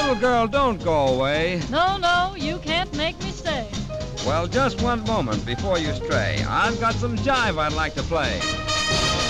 Little girl, don't go away. No, you can't make me stay. Well, just one moment before you stray. I've got some jive I'd like to play.